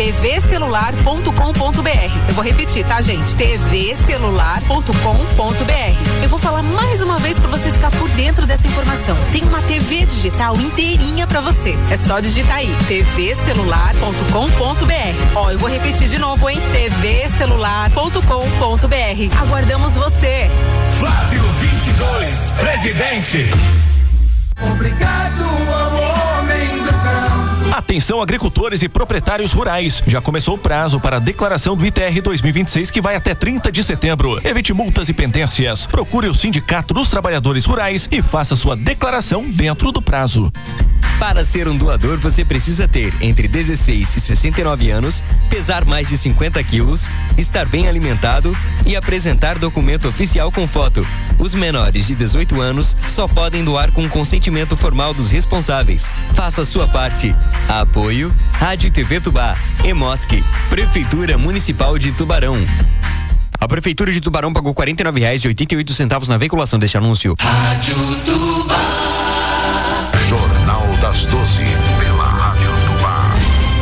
tvcelular.com.br. Eu vou repetir, tá, gente? tvcelular.com.br. Eu vou falar mais uma vez para você ficar por dentro dessa informação. Tem uma TV digital inteirinha para você. É só digitar aí, tvcelular.com.br. Ó, eu vou repetir de novo, hein? tvcelular.com.br. Aguardamos você. Flávio 22, presidente. Obrigado ao homem do campo. Atenção, agricultores e proprietários rurais. Já começou o prazo para a declaração do ITR 2026, que vai até 30 de setembro. Evite multas e pendências. Procure o Sindicato dos Trabalhadores Rurais e faça sua declaração dentro do prazo. Para ser um doador, você precisa ter entre 16 e 69 anos, pesar mais de 50 quilos, estar bem alimentado e apresentar documento oficial com foto. Os menores de 18 anos só podem doar com consentimento formal dos responsáveis. Faça a sua parte. Apoio Rádio e TV Tubá, EMOSC, Prefeitura Municipal de Tubarão. A Prefeitura de Tubarão pagou R$ 49,88 na veiculação deste anúncio. Rádio Tubá. Jornal das 12, pela Rádio Tubá.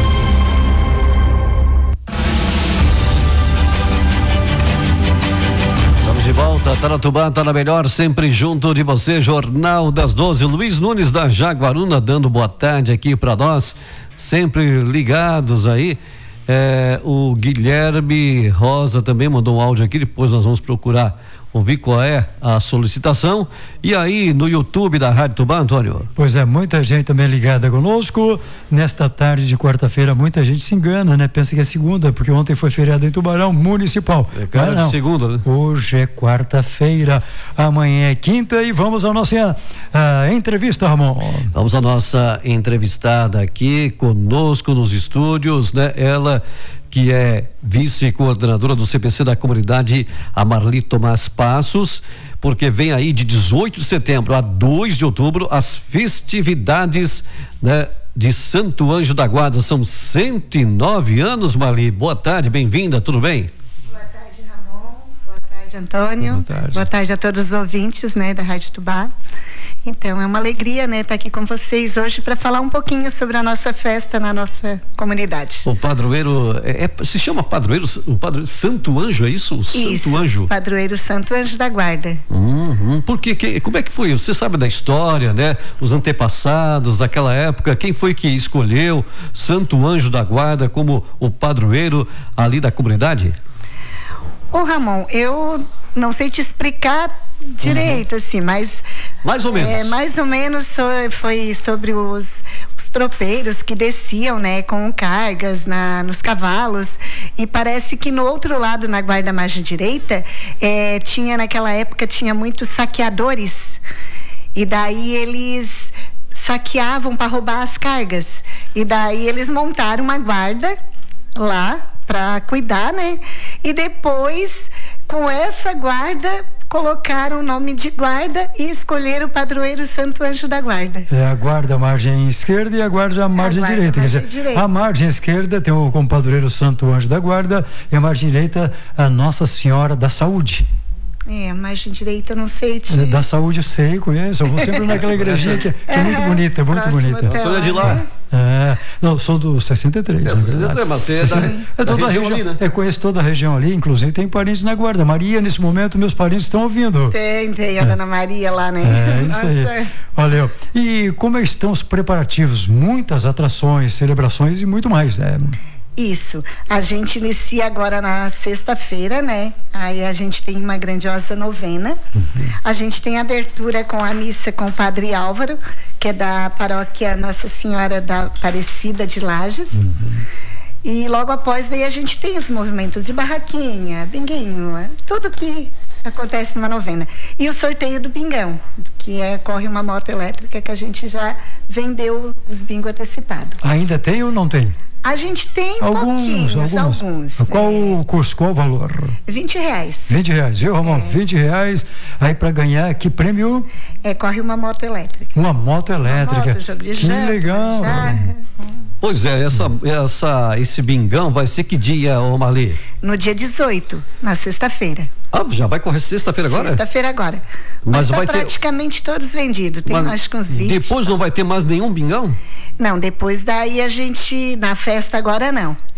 Estamos de volta, tá na Tubá, tá na melhor, sempre junto de você, Jornal das 12. Luiz Nunes da Jaguaruna dando boa tarde aqui para nós, sempre ligados aí. O Guilherme Rosa também mandou um áudio aqui, depois nós vamos procurar ouvir qual é a solicitação. E aí no YouTube da Rádio Tubá, Antônio? Pois é, muita gente também ligada conosco. Nesta tarde de quarta-feira, muita gente se engana, né? Pensa que é segunda, porque ontem foi feriado em Tubarão Municipal. É cara de segunda, né? Hoje é quarta-feira, amanhã é quinta e vamos à nossa entrevista, Ramon. Vamos à nossa entrevistada aqui conosco nos estúdios, né? Ela que é vice-coordenadora do CPC da comunidade, a Marli Tomás Passos, porque vem aí de 18 de setembro a 2 de outubro as festividades, né, de Santo Anjo da Guarda. São 109 anos, Marli. Boa tarde, bem-vinda, tudo bem? Boa tarde, Ramon. Boa tarde, Antônio. Boa tarde. Boa tarde a todos os ouvintes, né, da Rádio Tubá. Então, é uma alegria, né, estar aqui com vocês hoje para falar um pouquinho sobre a nossa festa na nossa comunidade. O padroeiro, se chama padroeiro, o padroeiro Santo Anjo, é isso? Santo Anjo. Padroeiro Santo Anjo da Guarda. Por quê? Como é que foi? Você sabe da história, né? Os antepassados daquela época, quem foi que escolheu Santo Anjo da Guarda como o padroeiro ali da comunidade? Ô, Ramon, eu não sei te explicar direito, assim, mas... Mais ou menos. Mais ou menos foi sobre os tropeiros que desciam, né, com cargas nos cavalos, e parece que no outro lado, na guarda margem direita, naquela época tinha muitos saqueadores, e daí eles saqueavam para roubar as cargas, e daí eles montaram uma guarda lá para cuidar, né, e depois com essa guarda colocaram o nome de guarda e escolheram o padroeiro Santo Anjo da Guarda. É a guarda margem esquerda e a guarda margem direita. A margem esquerda tem o padroeiro Santo Anjo da Guarda e a margem direita a Nossa Senhora da Saúde. A margem direita eu não sei da Saúde eu sei, conheço. Eu vou sempre naquela igrejinha que é muito bonita, muito bonita. Toda de lá. Não, sou do 63. Mas você é toda a região ali, né? Eu conheço toda a região ali, inclusive tem parentes na Guarda. Maria, nesse momento, meus parentes estão ouvindo. Tem a Dona Maria lá, né? Isso aí. Valeu. E como estão os preparativos? Muitas atrações, celebrações e muito mais, né? Isso. A gente inicia agora na sexta-feira, né? Aí a gente tem uma grandiosa novena. A gente tem abertura com a missa com o Padre Álvaro, que é da paróquia Nossa Senhora da Aparecida de Lages. E logo após daí a gente tem os movimentos de barraquinha, binguinho, tudo que acontece numa novena. E o sorteio do bingão, que corre uma moto elétrica que a gente já vendeu os bingo antecipados. Ainda tem ou não tem? A gente tem alguns. Qual o custo, qual o valor? R$20. R$20, viu, Ramon? R$20, aí para ganhar, que prêmio? Corre uma moto elétrica. Uma moto elétrica. Que legal. Pois é, esse bingão vai ser que dia, ô Marli? No dia 18, na sexta-feira. Já vai correr sexta-feira agora? Sexta-feira agora. Mas vai praticamente todos vendidos. Tem mais que uns 20. Depois não vai ter mais nenhum bingão? Não, depois daí a gente, na festa agora não.